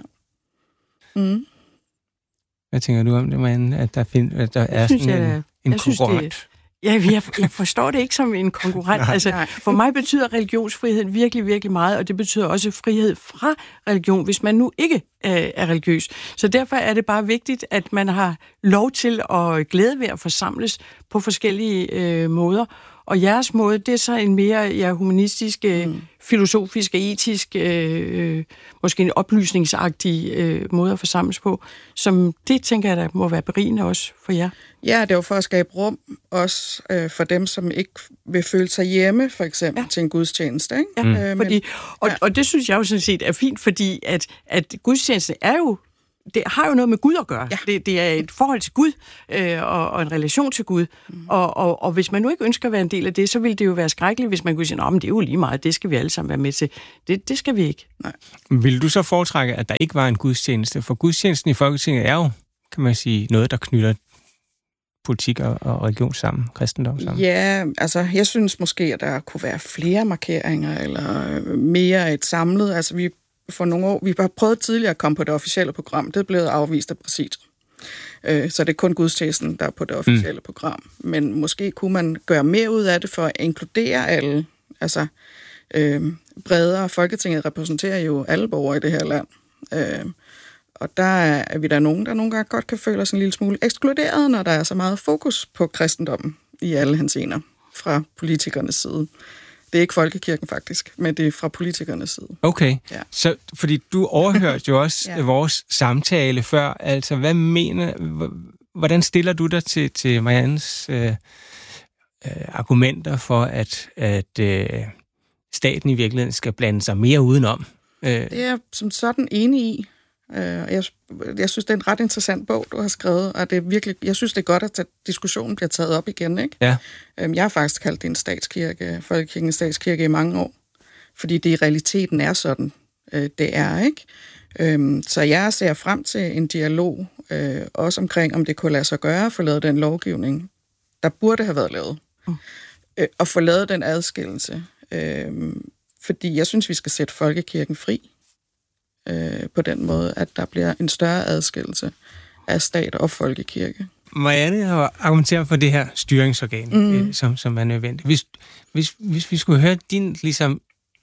Mm. Hvad tænker du om det, man, at der, find, at der er synes, sådan jeg, en, en jeg konkurrent? Synes, det, ja, jeg, jeg forstår det ikke som en konkurrent. Nej. Altså, for mig betyder religionsfrihed virkelig, virkelig meget, og det betyder også frihed fra religion, hvis man nu ikke øh, er religiøs. Så derfor er det bare vigtigt, at man har lov til at glæde ved at forsamles på forskellige øh, måder. Og jeres måde, det er så en mere ja, humanistisk, mm. filosofisk og etisk, øh, måske en oplysningsagtig øh, måde at forsamles på, som det, tænker jeg, der må være berigende også for jer. Ja, det er jo for at skabe rum, også øh, for dem, som ikke vil føle sig hjemme, for eksempel, ja. til en gudstjeneste. Ikke? Ja, mm. øh, fordi, men, og, ja. og det synes jeg jo sådan set er fint, fordi at, at gudstjeneste er jo det har jo noget med Gud at gøre. Ja. Det, det er et forhold til Gud, øh, og, og en relation til Gud. Mm. Og, og, og hvis man nu ikke ønsker at være en del af det, så vil det jo være skrækkeligt, hvis man kunne sige, men det er jo lige meget, det skal vi alle sammen være med til. Det, det skal vi ikke. Nej. Vil du så foretrække, at der ikke var en gudstjeneste? For gudstjenesten i Folketinget er jo, kan man sige, noget, der knytter politik og, og religion sammen, kristendom sammen. Ja, altså jeg synes måske, at der kunne være flere markeringer, eller mere et samlet. Altså vi for nogle år, vi har prøvet tidligere at komme på det officielle program, det er blevet afvist af præsidiet. Øh, så det er kun gudstjenesten, der er på det officielle mm. program. Men måske kunne man gøre mere ud af det for at inkludere alle, altså øh, bredere. Folketinget repræsenterer jo alle borgere i det her land. Øh, og der er vi der nogen, der nogle gange godt kan føle sig en lille smule ekskluderet, når der er så meget fokus på kristendommen i alle henseender fra politikernes side. Det er ikke folkekirken faktisk, men det er fra politikernes side. Okay, ja. Så fordi du overhørte jo også ja. vores samtale før, altså hvad mener, hvordan stiller du dig til, til Mariannes øh, øh, argumenter for, at, at øh, staten i virkeligheden skal blande sig mere udenom? Øh. Det er jeg som sådan enig i. Jeg, jeg synes, det er en ret interessant bog, du har skrevet, og det er virkelig, jeg synes, det er godt, at diskussionen bliver taget op igen. Ikke? Ja. Jeg har faktisk kaldt det en statskirke, Folkekirkens statskirke i mange år, fordi det i realiteten er sådan, det er, ikke? Så jeg ser frem til en dialog, også omkring, om det kunne lade sig gøre for lavet den lovgivning, der burde have været lavet. Mm. Øh, at få lavet den adskillelse. Øh, fordi jeg synes, vi skal sætte folkekirken fri øh, på den måde, at der bliver en større adskillelse af stat og folkekirke. Marianne har argumenteret for det her styringsorgan, mm. øh, som, som er nødvendigt. Hvis, hvis, hvis vi skulle høre din ligesom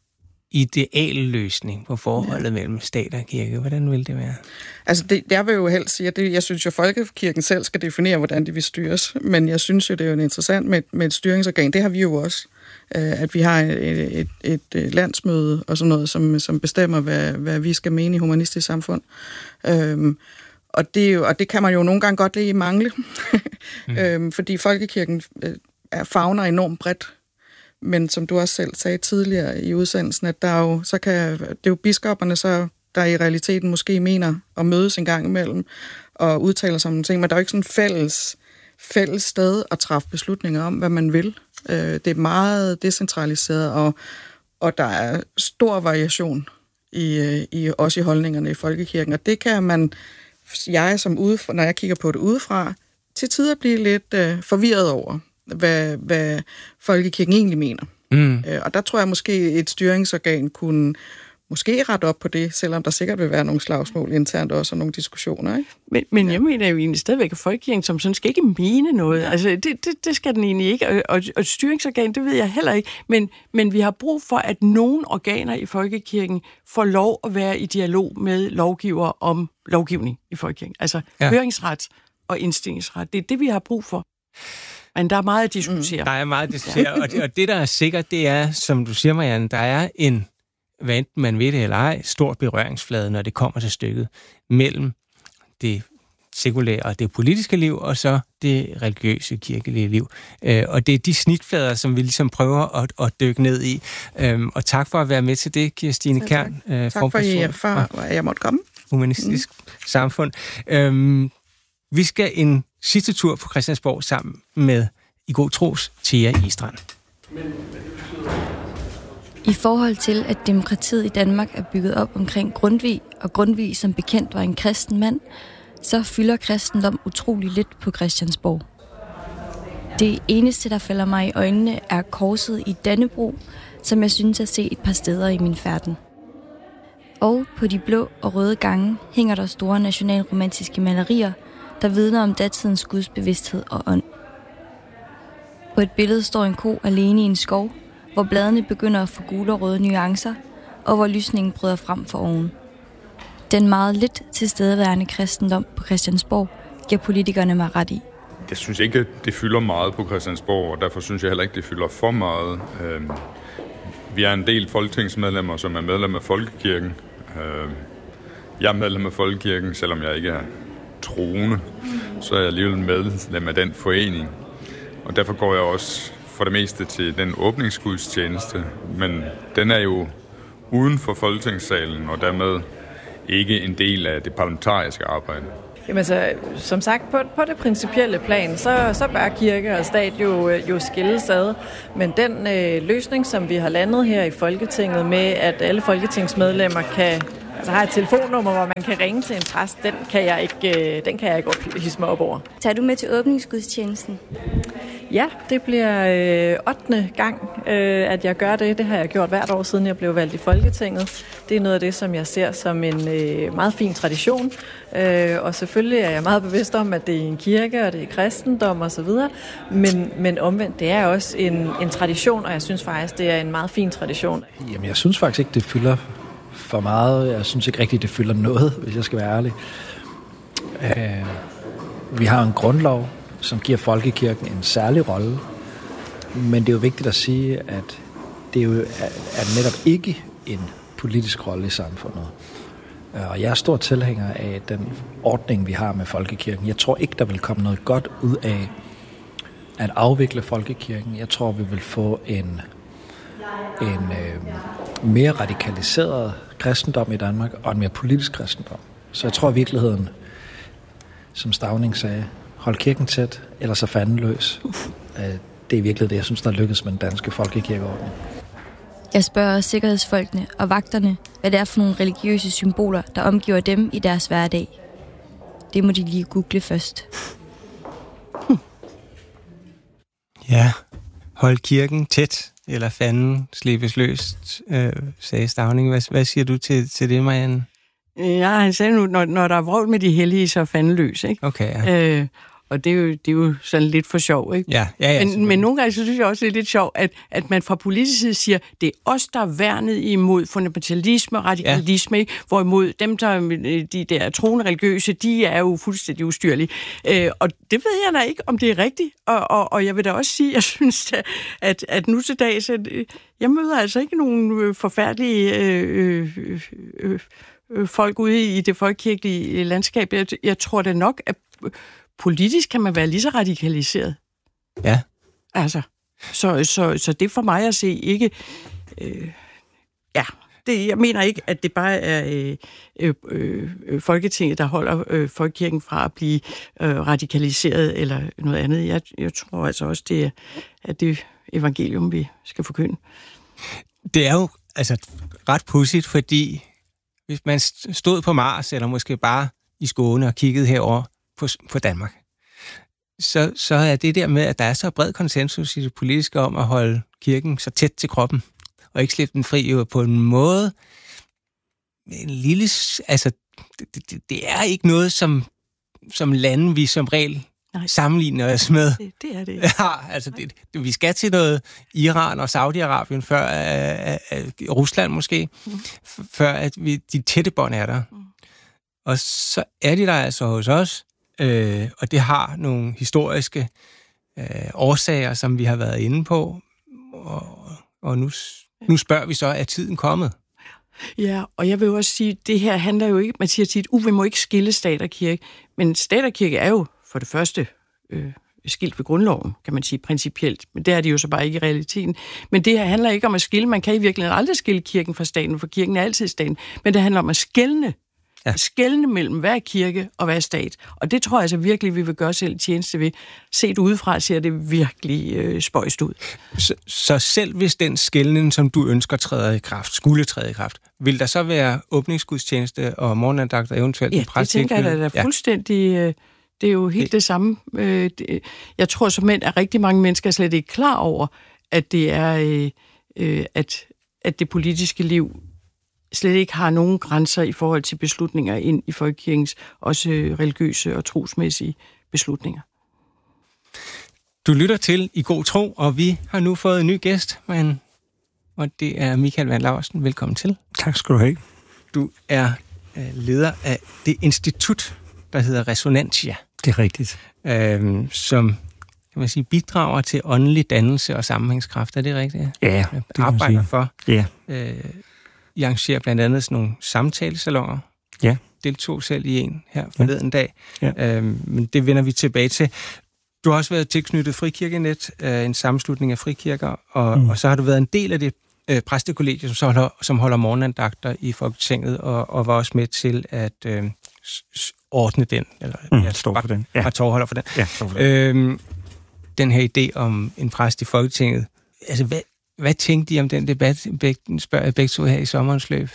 idealløsning på forholdet ja. mellem stat og kirke, hvordan vil det være? Altså, det, jeg vil jo helst sige, at det, jeg synes jo, folkekirken selv skal definere, hvordan de vil styres, men jeg synes jo, det er jo interessant med, med et styringsorgan. Det har vi jo også, øh, at vi har et, et, et, et landsmøde og sådan noget, som, som bestemmer, hvad, hvad vi skal mene i humanistisk samfund. Øhm, og, det jo, og det kan man jo nogle gange godt lide mangle, mm. øhm, fordi folkekirken øh, er favner enormt bredt. Men som du også selv sagde tidligere i udsendelsen, at der er jo, så kan, det er jo biskopperne, så, der i realiteten måske mener at mødes en gang imellem og udtale sig om nogle ting, men der er jo ikke sådan en fælles, fælles sted at træffe beslutninger om, hvad man vil. Det er meget decentraliseret, og, og der er stor variation i, i, også i holdningerne i folkekirken, og det kan man, jeg som udefra, når jeg kigger på det udefra, til tider blive lidt uh, forvirret over. Hvad, hvad folkekirken egentlig mener. Mm. Øh, og der tror jeg måske, et styringsorgan kunne måske rette op på det, selvom der sikkert vil være nogle slagsmål internt også, og nogle diskussioner, ikke? Men, men ja. jeg mener jo egentlig stadigvæk, at folkekirken som sådan skal ikke mene noget. Altså, det, det, det skal den egentlig ikke. Og, og, og et styringsorgan, det ved jeg heller ikke. Men, men vi har brug for, at nogle organer i folkekirken får lov at være i dialog med lovgiver om lovgivning i folkekirken. Altså ja. høringsret og indstillingsret. Det er det, vi har brug for. Men der er meget at diskutere. Der er meget at diskutere, og det, og det, der er sikkert, det er, som du siger, Marianne, der er en, hvad enten man ved det eller ej, stor berøringsflade, når det kommer til stykket, mellem det sekulære og det politiske liv, og så det religiøse kirkelige liv. Øh, og det er de snitflader, som vi ligesom prøver at, at dykke ned i. Øhm, og tak for at være med til det, Kirstine Kjern. Øh, tak for, I, for at jeg måtte komme. Humanistisk mm. Samfund. Øhm, vi skal en sidste tur på Christiansborg sammen med i god tros Thea Istrand. I forhold til, at demokratiet i Danmark er bygget op omkring Grundtvig, og Grundtvig som bekendt var en kristen mand, så fylder kristendom utrolig lidt på Christiansborg. Det eneste, der falder mig i øjnene, er korset i Dannebrog, som jeg synes at se et par steder i min færden. Og på de blå og røde gange hænger der store nationalromantiske malerier, der vidner om datidens gudsbevidsthed og ånd. På et billede står en ko alene i en skov, hvor bladene begynder at få gule og røde nuancer, og hvor lysningen bryder frem for oven. Den meget lidt tilstedeværende kristendom på Christiansborg giver politikerne mig ret i. Jeg synes ikke, det fylder meget på Christiansborg, og derfor synes jeg heller ikke, det fylder for meget. Vi er en del folketingsmedlemmer, som er medlem af Folkekirken. Jeg er medlem af Folkekirken, selvom jeg ikke er troende, så er jeg alligevel medlem af den forening. Og derfor går jeg også for det meste til den åbningsgudstjeneste, men den er jo uden for Folketingssalen, og dermed ikke en del af det parlamentariske arbejde. Jamen så, som sagt, på, på det principielle plan, så, så bør kirke og stat jo, jo skilles ad. Men den øh, løsning, som vi har landet her i Folketinget med, at alle folketingsmedlemmer kan, altså har et telefonnummer, hvor man kan ringe til en præst, den kan jeg ikke, øh, den kan jeg ikke op, hisse mig op over. Tager du med til åbningsgudstjenesten? Ja, det bliver øh, ottende gang, øh, at jeg gør det. Det har jeg gjort hvert år, siden jeg blev valgt i Folketinget. Det er noget af det, som jeg ser som en øh, meget fin tradition. Øh, og selvfølgelig er jeg meget bevidst om, at det er en kirke, og det er kristendom osv. Men, men omvendt, det er også en, en tradition, og jeg synes faktisk, det er en meget fin tradition. Jamen, jeg synes faktisk ikke, det fylder for meget. Jeg synes ikke rigtigt, det fylder noget, hvis jeg skal være ærlig. Øh, vi har en grundlov, som giver folkekirken en særlig rolle. Men det er jo vigtigt at sige, at det jo er, er netop ikke en politisk rolle i samfundet. Og jeg er stor tilhænger af den ordning, vi har med folkekirken. Jeg tror ikke, der vil komme noget godt ud af at afvikle folkekirken. Jeg tror, vi vil få en, en øh, mere radikaliseret kristendom i Danmark, og en mere politisk kristendom. Så jeg tror i virkeligheden, som Stauning sagde, hold kirken tæt, eller så fanden løs. Det er virkelig det, jeg synes, der lykkes med den danske folkekirkeordning. Jeg spørger sikkerhedsfolkene og vagterne, hvad det er for nogle religiøse symboler, der omgiver dem i deres hverdag. Det må de lige google først. Ja, hold kirken tæt, eller fanden slippes løst, øh, sagde Stauning. Hvad, hvad siger du til, til det, Marianne? Ja, han sagde nu, når, når der er vrøvl med de hellige, så er fanden løs, ikke? Okay, ja. Øh, og det er, jo, det er jo sådan lidt for sjov, ikke? Ja, ja, ja. Men, men nogle gange så synes jeg også, det er lidt sjovt, at, at man fra politisk side siger, det er os, der er værnet imod fundamentalisme og radikalisme, ja. Hvorimod dem, der de der troende religiøse, de er jo fuldstændig ustyrlige. Øh, og det ved jeg da ikke, om det er rigtigt. Og, og, og jeg vil da også sige, jeg synes, at, at nu til dag, så jeg møder altså ikke nogen forfærdelige øh, øh, øh, øh, folk ude i det folkekirkelige landskab. Jeg, jeg tror da nok, at politisk kan man være lige så radikaliseret. Ja. Altså, så, så, så det for mig at se ikke... Øh, ja, det, jeg mener ikke, at det bare er øh, øh, øh, Folketinget, der holder øh, folkekirken fra at blive øh, radikaliseret eller noget andet. Jeg, jeg tror altså også, det er, at det evangelium, vi skal forkynde. Det er jo altså ret pudsigt, fordi hvis man stod på Mars, eller måske bare i Skåne og kiggede herover på, på Danmark, så, så er det der med, at der er så bred konsensus i det politiske om at holde kirken så tæt til kroppen, og ikke slippe den fri jo på en måde. En lille, altså, det, det, det er ikke noget, som, som lande, vi som regel Nej. sammenligner os med. Det, det er det ikke. Ja, altså, det, det, vi skal til noget Iran og Saudi-Arabien, før uh, uh, Rusland måske, mm. f- før at vi, de tætte bånd er der. Mm. Og så er de der altså hos os, øh, og det har nogle historiske øh, årsager, som vi har været inde på, og, og nu, nu spørger vi så, er tiden kommet? Ja, og jeg vil jo også sige, det her handler jo ikke, man siger tit, uh, vi må ikke skille stat og kirke, men stat og kirke er jo for det første øh, skilt ved grundloven, kan man sige, principielt, men det er det jo så bare ikke i realiteten. Men det her handler ikke om at skille, man kan i virkeligheden aldrig skille kirken fra staten, for kirken er altid staten, men det handler om at skelne, ja. skelne mellem hvad er kirke og hvad er stat. Og det tror jeg altså virkelig, vi vil gøre selv tjeneste ved. Set udefra ser det virkelig øh, spøjst ud. Så, så selv hvis den skelnen, som du ønsker træder i kraft, skulle træde i kraft, vil der så være åbningsgudstjeneste og morgenandagt og eventuelt ja, en præst? Ja, det tænker jeg, der er ja. fuldstændig... Øh, det er jo helt det, det samme. Øh, det, jeg tror simpelthen, at rigtig mange mennesker slet ikke klar over, at det er, øh, øh, at, at det politiske liv slet ikke har nogen grænser i forhold til beslutninger ind i folkekirkens, også religiøse og trosmæssige beslutninger. Du lytter til I God Tro, og vi har nu fået en ny gæst, men, og det er Michael Van Laursen. Velkommen til. Tak skal du have. Du er øh, leder af det institut, der hedder Resonantia. Det er rigtigt. Øh, som kan man sige, bidrager til åndelig dannelse og sammenhængskraft. Er det rigtigt? Ja, det arbejder for. Ja. Øh, I arrangerer blandt andet sådan nogle samtalesalonger. Ja. Deltog selv i en her forleden ja. dag. Ja. Øh, men det vender vi tilbage til. Du har også været tilknyttet Frikirkenet, øh, en sammenslutning af frikirker, og, mm. og så har du været en del af det øh, præstekollegie, som, så holder, som holder morgenandagter i Folketinget, og, og var også med til at øh, s- ordne den, eller mm, ja, står for den. Ja. Var tovholder for den. Ja, for den. Øhm, den her idé om en præst i Folketinget. Altså, hvad, hvad tænkte I om den debat, spørger jeg begge to her i sommerens løb?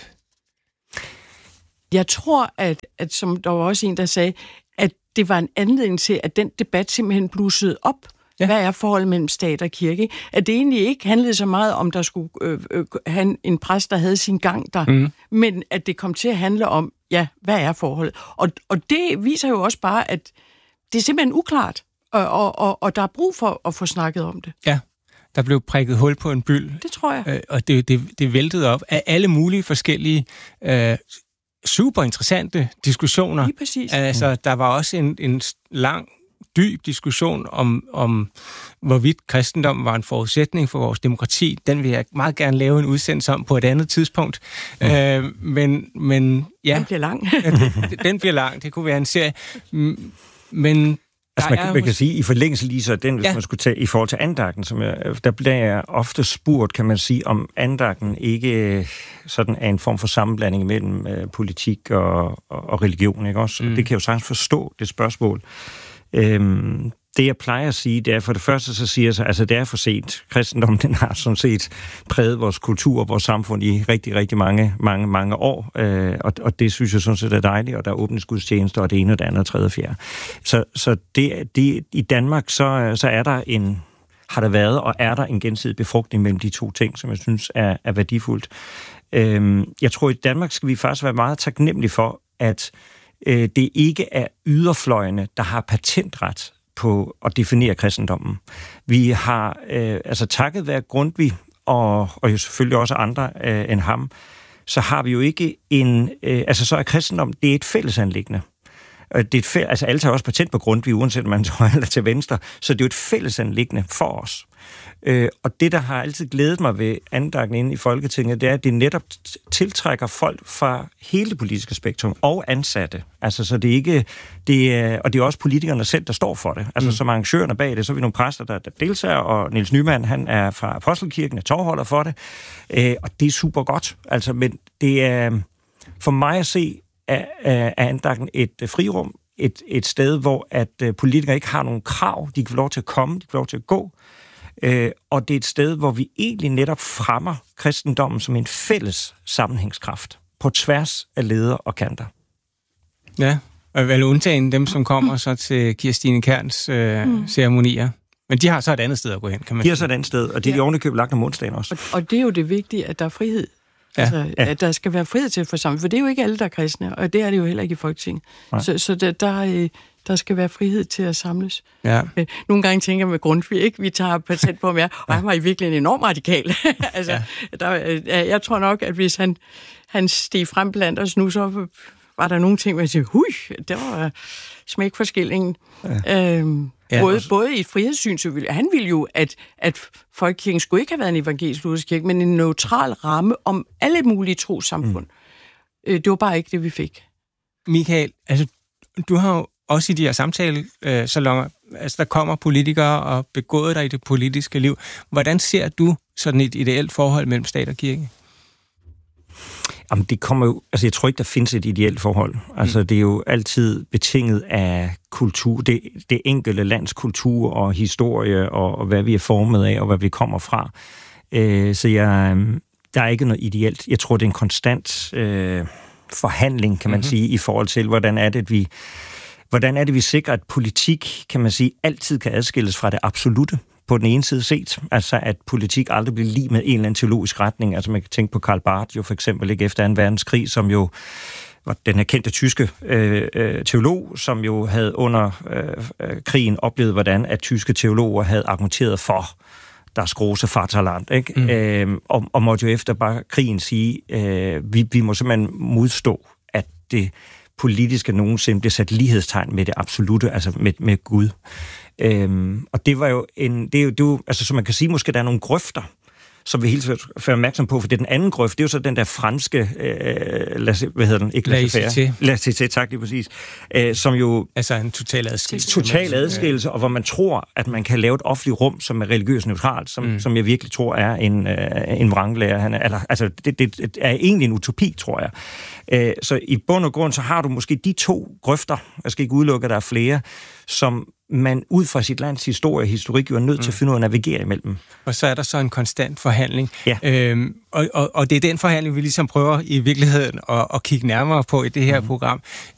Jeg tror, at, at som der var også en, der sagde, at det var en anledning til, at den debat simpelthen blussede op. Ja. Hvad er forholdet mellem stat og kirke? At det egentlig ikke handlede så meget om, der skulle øh, øh, have en præst, der havde sin gang der, mm. men at det kom til at handle om, ja, hvad er forholdet? Og, og det viser jo også bare, at det er simpelthen uklart, og, og, og, og der er brug for at få snakket om det. Ja, der blev prikket hul på en byld. Det tror jeg. Øh, og det, det, det væltede op af alle mulige forskellige øh, super interessante diskussioner. Lige præcis. Altså, der var også en, en lang, dyb diskussion om, om, hvorvidt kristendommen var en forudsætning for vores demokrati. Den vil jeg meget gerne lave en udsendelse om på et andet tidspunkt. Mm. Øh, men, men ja... Den bliver lang. den, den bliver lang. Det kunne være en serie. Men... Altså man, man kan sige, i forlængelse lige så den, hvis ja. man skulle tage i forhold til andagten, som jeg, der bliver jeg ofte spurgt, kan man sige, om andagten ikke sådan er en form for sammenblanding mellem øh, politik og, og, og religion, ikke også? Mm. Det kan jeg jo sagtens forstå, det spørgsmål. Øhm, det jeg plejer at sige, det er for det første, så siger jeg så, altså det er for sent. Kristendommen, den har sådan set præget vores kultur og vores samfund i rigtig, rigtig mange, mange, mange år, øh, og, og det synes jeg sådan set er dejligt, og der er åbningsgudstjenester, og det ene og det andet og tredje og fjerde. Så, så det, det, i Danmark, så, så er der en, har der været, og er der en gensidig befrugtning mellem de to ting, som jeg synes er, er værdifuldt. Øhm, jeg tror, i Danmark skal vi faktisk være meget taknemmelige for, at øh, det ikke er yderfløjene, der har patentret på at definere kristendommen. Vi har, øh, altså takket være Grundtvig, og, og jo selvfølgelig også andre øh, end ham, så har vi jo ikke en... Øh, altså så er kristendom, det er et fællesanliggende. Det er et fæ- altså alle tager også patent på Grundtvig, uanset om man til højre eller til venstre, så det er jo et fællesanliggende for os. Øh, og det, der har altid glædet mig ved andagten inde i Folketinget, det er, at det netop tiltrækker folk fra hele det politiske spektrum og ansatte. Altså, så det er ikke... Det er, og det er også politikerne selv, der står for det. Altså, mm. som arrangørerne bag det, så er vi nogle præster, der, der deltager, og Niels Nyman, han er fra Apostelkirken, er tovholder for det. Øh, og det er super godt. Altså, men det er... For mig at se, er, er andagten et frirum, et, et sted, hvor at politikere ikke har nogen krav. De kan få lov til at komme, de kan få lov til at gå. Øh, og det er et sted, hvor vi egentlig netop fremmer kristendommen som en fælles sammenhængskraft på tværs af leder og kanter. Ja, og vel undtagen dem, som kommer så til Kirstine Kærns øh, mm. ceremonier. Men de har så et andet sted at gå hen, kan man De har så et andet sted, og det er de ovenikøbet lagt om onsdagen også. Og, og det er jo det vigtige, at der er frihed. Ja. Altså, ja. At der skal være frihed til at forsamle, for det er jo ikke alle, der er kristne, og det er det jo heller ikke i Folketinget. Så, så der, der, der skal være frihed til at samles. Ja. Nogle gange tænker jeg med Grundtvig, ikke? Vi tager patent på ham, ja, og han var i virkelig en enorm radikal. altså, ja. der, jeg tror nok, at hvis han, han steg frem blandt os nu, så var der nogle ting, hvor jeg siger, hui, det var smækforskillingen. Ja. Øhm, Ja, både, både i et frihedssyn, så ville han ville jo, at, at Folkekirken skulle ikke have været en evangelisk-luthersk kirke, men en neutral ramme om alle mulige trossamfund. Mm. Det var bare ikke det, vi fik. Michael, altså, du har jo også i de her samtalesalonger, altså der kommer politikere og begået dig i det politiske liv. Hvordan ser du sådan et ideelt forhold mellem stat og kirke? Jamen, det kommer jo... Altså, jeg tror ikke, der findes et ideelt forhold. Altså, mm. det er jo altid betinget af kultur, det, det enkelte lands kultur og historie, og, og hvad vi er formet af, og hvad vi kommer fra. Øh, så jeg, der er ikke noget ideelt. Jeg tror, det er en konstant øh, forhandling, kan man mm-hmm. sige, i forhold til, hvordan er det, vi... Hvordan er det, vi sikrer, at politik, kan man sige, altid kan adskilles fra det absolutte? På den ene side set, altså at politik aldrig bliver lige med en eller anden teologisk retning. Altså man kan tænke på Karl Barth jo for eksempel, ikke efter anden verdenskrig, som jo var den her kendte tyske øh, øh, teolog, som jo havde under øh, krigen oplevet, hvordan at tyske teologer havde argumenteret for deres große Vaterland, ikke? Mm. Øh, og, og måtte jo efter bare krigen sige, øh, vi, vi må simpelthen modstå, at det politiske nogensinde bliver sat lighedstegn med det absolutte, altså med, med Gud. Øhm, og det var jo en, det er jo, det er jo, altså som man kan sige, måske der er nogle grøfter, som vi hele tiden får opmærksom på, for det er den anden grøft, det er jo så den der franske, øh, lad, hvad hedder den, ikke laissez-faire, laissez-faire, tak lige præcis, øh, som jo... Altså en total adskillelse. Total adskillelse, og hvor man tror, at man kan lave et offentligt rum, som er religiøst neutralt, som, mm. som jeg virkelig tror er en, øh, en vranglærer. Han er, eller, altså, det, det er egentlig en utopi, tror jeg. Øh, så i bund og grund, så har du måske de to grøfter, jeg skal ikke udelukke, at der er flere, som man ud fra sit lands historie og historik jo er nødt til at finde ud af at navigere imellem. Og så er der så en konstant forhandling. Ja. Øhm, og, og, og det er den forhandling, vi ligesom prøver i virkeligheden at, at kigge nærmere på i det her mm. program.